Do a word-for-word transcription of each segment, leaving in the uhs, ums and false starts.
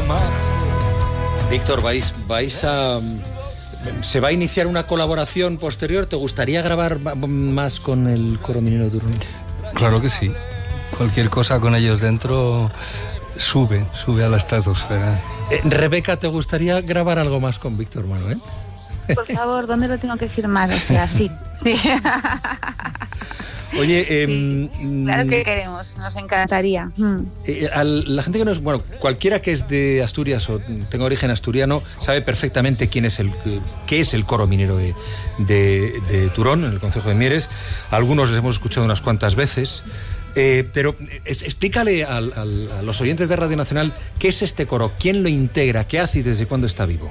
Víctor, vais, vais a... ¿Se va a iniciar una colaboración posterior? ¿Te gustaría grabar más con el Coro Minero de Turón? Claro que sí. Cualquier cosa con ellos dentro sube, sube a la estratosfera. Eh, Rebeca, ¿te gustaría grabar algo más con Víctor Manuel? Por favor, ¿dónde lo tengo que firmar? O sea, sí, sí. Oye, eh, sí, claro que queremos, nos encantaría. Mm. Eh, a la gente que no es, bueno, cualquiera que es de Asturias o tenga origen asturiano sabe perfectamente quién es el, qué es el Coro Minero de, de, de Turón, en el concejo de Mieres. Algunos les hemos escuchado unas cuantas veces. Eh, pero es, explícale al, al, a los oyentes de Radio Nacional qué es este coro, quién lo integra, qué hace y desde cuándo está vivo.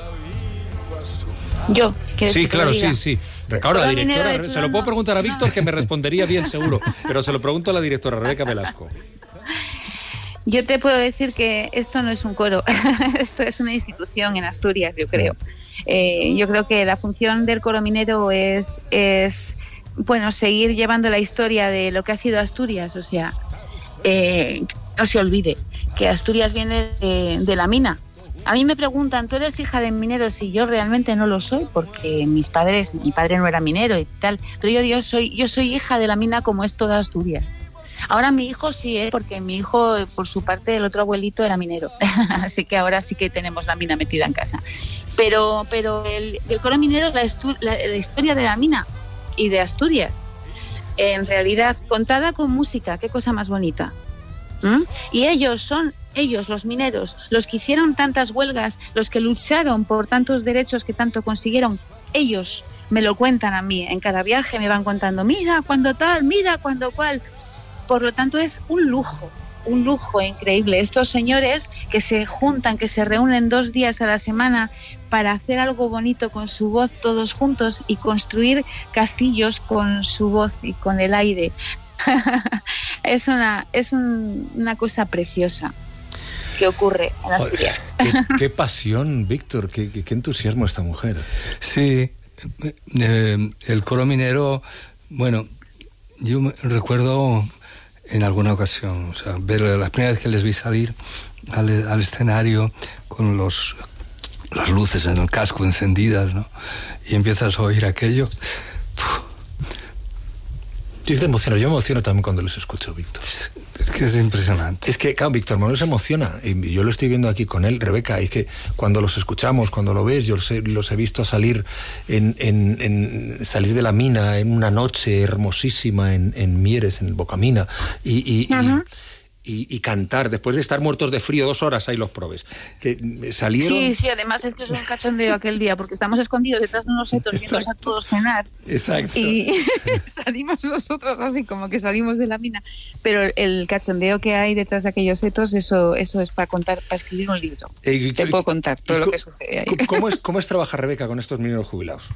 Yo, sí, claro, sí, sí. Recuerdo, la directora, se lo puedo preguntar a Víctor, que me respondería bien seguro, pero se lo pregunto a la directora, Rebeca Velasco. Yo te puedo decir que esto no es un coro, esto es una institución en Asturias, yo creo. Eh, yo creo que la función del Coro Minero es, es, bueno, seguir llevando la historia de lo que ha sido Asturias, o sea, eh, no se olvide que Asturias viene de, de la mina. A mí me preguntan, ¿tú eres hija de mineros? Y yo realmente no lo soy, porque mis padres, mi padre no era minero y tal, pero yo, yo soy, yo soy hija de la mina como es toda Asturias. Ahora mi hijo sí, ¿eh? Porque mi hijo, por su parte, el otro abuelito era minero, así que ahora sí que tenemos la mina metida en casa. Pero, pero el, el Coro Minero es la, estu- la, la historia de la mina y de Asturias, en realidad contada con música, qué cosa más bonita. ¿Mm? Y ellos son, ellos, los mineros, los que hicieron tantas huelgas, los que lucharon por tantos derechos que tanto consiguieron, ellos me lo cuentan a mí, en cada viaje me van contando, mira cuando tal, mira cuando cual. Por lo tanto es un lujo, un lujo increíble. Estos señores que se juntan, que se reúnen dos días a la semana para hacer algo bonito con su voz todos juntos y construir castillos con su voz y con el aire. es una es un, una cosa preciosa que ocurre en las Asturias. Qué, qué pasión, Víctor, qué, qué, qué entusiasmo esta mujer. Sí, eh, el Coro Minero, bueno, yo me recuerdo en alguna ocasión, o sea, ver la primera vez que les vi salir al, al escenario con los las luces en el casco encendidas, ¿no? Y empiezas a oír aquello. Uf. Yo te emociono, yo me emociono también cuando les escucho, Víctor. Es que es impresionante. Es que, claro, Víctor Manuel se emociona, y yo lo estoy viendo aquí con él, Rebeca, y es que cuando los escuchamos, cuando lo ves, yo los he, los he visto salir en, en, en salir de la mina en una noche hermosísima en, en Mieres, en Bocamina, y, y, uh-huh. y Y, y cantar, después de estar muertos de frío dos horas, ahí los probes. Que salieron... Sí, sí, además es que es un cachondeo aquel día, porque estamos escondidos detrás de unos setos viendo a todos cenar. Exacto. Y salimos nosotros así como que salimos de la mina. Pero el cachondeo que hay detrás de aquellos setos, eso, eso es para contar, para escribir un libro. Eh, Te puedo contar todo lo que sucede ahí. ¿Cómo es, cómo es trabajar, Rebeca, con estos mineros jubilados?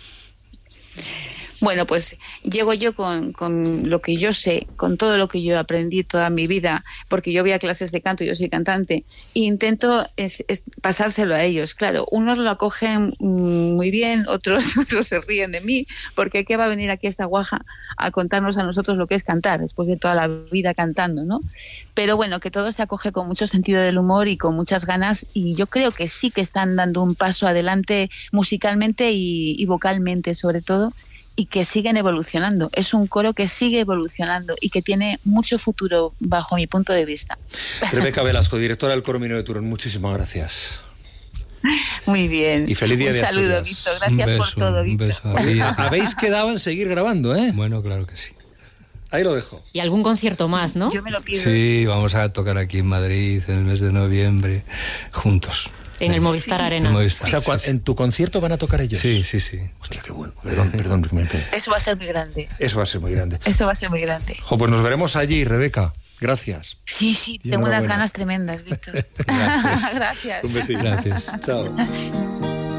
Bueno, pues llego yo con, con lo que yo sé, con todo lo que yo aprendí toda mi vida, porque yo voy a clases de canto, yo soy cantante, e intento es, es pasárselo a ellos. Claro, unos lo acogen muy bien, otros, otros se ríen de mí, porque ¿qué va a venir aquí esta guaja a contarnos a nosotros lo que es cantar, después de toda la vida cantando, ¿no? Pero bueno, que todo se acoge con mucho sentido del humor y con muchas ganas, y yo creo que sí que están dando un paso adelante musicalmente y, y vocalmente, sobre todo, y que siguen evolucionando. Es un coro que sigue evolucionando y que tiene mucho futuro bajo mi punto de vista. Rebeca Velasco, directora del Coro Minero de Turón, muchísimas gracias. Muy bien. Y feliz día un de saludo, Asturias. Víctor. Gracias beso, por todo, Víctor. Habéis quedado en seguir grabando, ¿eh? Bueno, claro que sí. Ahí lo dejo. Y algún concierto más, ¿no? Yo me lo pido. Sí, vamos a tocar aquí en Madrid en el mes de noviembre, juntos. En el Movistar sí. Arena. El Movistar, o sea, sí, sí. ¿en tu concierto van a tocar ellos? Sí, sí, sí. Hostia, qué bueno. Perdón, perdón. Me... Eso va a ser muy grande. Eso va a ser muy grande. Eso va a ser muy grande. Jo, pues nos veremos allí, Rebeca. Gracias. Sí, sí, y tengo unas ganas tremendas, Víctor. Gracias. Gracias. Un besito. Gracias. Chao.